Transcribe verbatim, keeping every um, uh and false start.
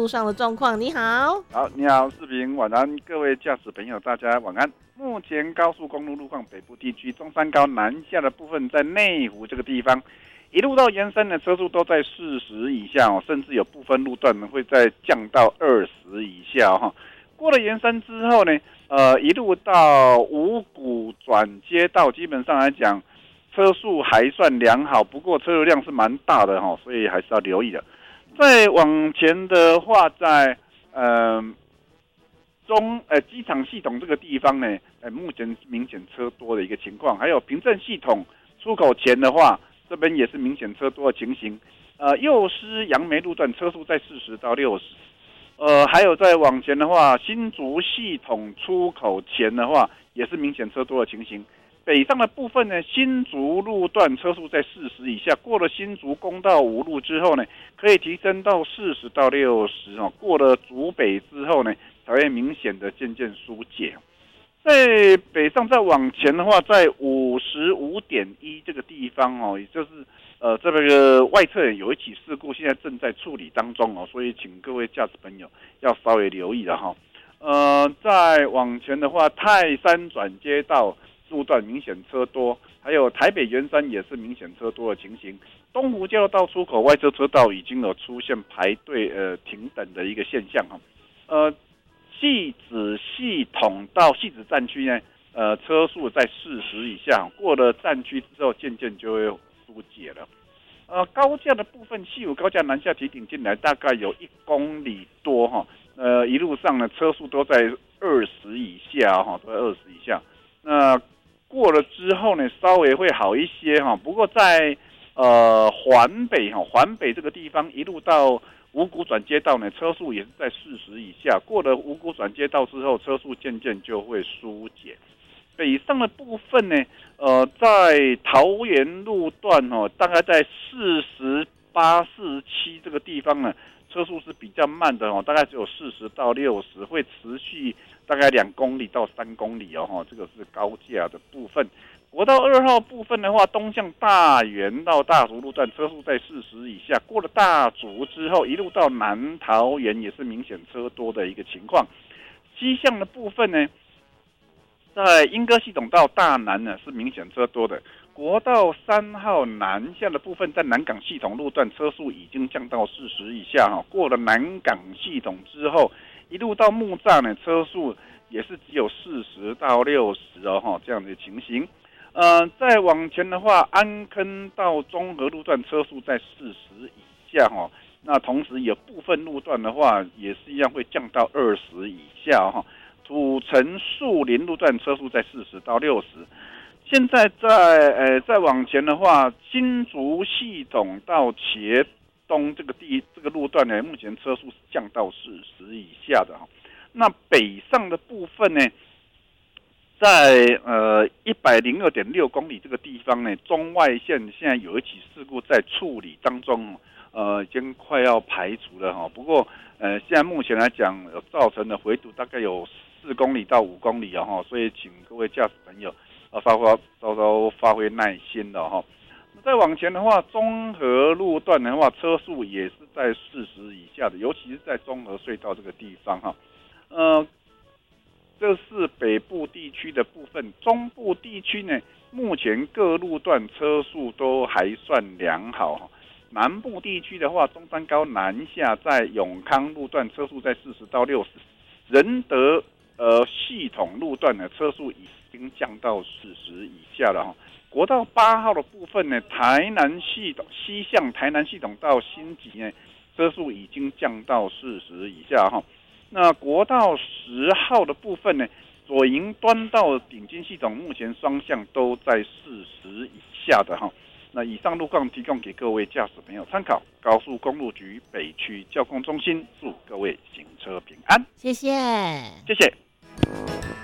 路上的状况。你好， 好，你好，视频晚安，各位驾驶朋友，大家晚安。目前高速公路路况，北部地区中山高南下的部分，在内湖这个地方，一路到延伸的车速都在四十以下哦，甚至有部分路段呢会再降到二十以下哈、哦。过了延伸之后呢，呃，一路到五股转接道，基本上来讲，车速还算良好，不过车流量是蛮大的哈、哦，所以还是要留意的。再往前的话，在呃中呃机场系统这个地方呢，呃目前明显车多的一个情况，还有平镇系统出口前的话，这边也是明显车多的情形。呃，右师杨梅路段车速在四十到六十。呃，还有再往前的话，新竹系统出口前的话，也是明显车多的情形。北上的部分呢，新竹路段车速在四十以下，过了新竹公道五路之后呢，可以提升到四十到六十哦。过了竹北之后呢，才会明显的渐渐疏解。在北上再往前的话，在五十五点一这个地方哦，也就是呃这个外侧有一起事故，现在正在处理当中哦，所以请各位驾驶朋友要稍微留意了哈。呃，再往前的话，泰山转接道路段明显车多，还有台北圆山也是明显车多的情形。东湖交流道出口外侧车道已经有出现排队呃停等的一个现象哈。呃。汐止系统到汐止站区呢，呃，车速在四十以下，过了站区之后，渐渐就会疏解了。呃，高架的部分，西武高架南下提顶进来，大概有一公里多哈，呃，一路上呢车速都在二十以下哈，都在二十以下。那过了之后呢，稍微会好一些哈，不过在呃环北哈，环北这个地方一路到五股转接道呢，车速也是在四十以下。过了五股转接道之后，车速渐渐就会疏解。北上的部分呢，呃，在桃园路段哦，大概在四十八、四十七这个地方呢，车速是比较慢的哦，大概只有四十到六十，会持续大概两公里到三公里哦，这个是高架的部分。国道二号部分的话，东向大园到大竹路段车速在四十以下，过了大竹之后，一路到南桃园也是明显车多的一个情况。西向的部分呢，在莺歌系统到大南呢是明显车多的。国道三号南下的部分，在南港系统路段车速已经降到四十以下哈，过了南港系统之后，一路到木栅呢，车速也是只有四十到六十哦哈，这样的情形。呃，再往前的话，安坑到中和路段车速在四十以下哈，那同时有部分路段的话，也是一样会降到二十以下哈。土城树林路段车速在四十到六十。现在在呃再往前的话，新竹系统到茄东这个地这个路段呢，目前车速是降到四十以下的哈。那北上的部分呢？在呃一百零二点六公里这个地方呢，中外线现在有一起事故在处理当中，呃，已经快要排除了哈。不过呃，现在目前来讲，造成的回堵大概有四公里到五公里啊哈，所以请各位驾驶朋友啊稍稍稍稍发挥耐心的哈。再往前的话，中和路段的话，车速也是在四十以下的，尤其是在中和隧道这个地方哈，呃。这是北部地区的部分，中部地区呢，目前各路段车速都还算良好。南部地区的话，中山高南下在永康路段车速在四十到六十，仁德呃系统路段的车速已经降到四十以下了哈。国道八号的部分呢，台南系统西向台南系统到新集呢，车速已经降到四十以下哈。那国道十号的部分呢，左营端到顶金系统目前双向都在四十以下的哈。那以上路况提供给各位驾驶朋友参考。高速公路局北区交通中心祝各位行车平安， 谢谢， 谢谢。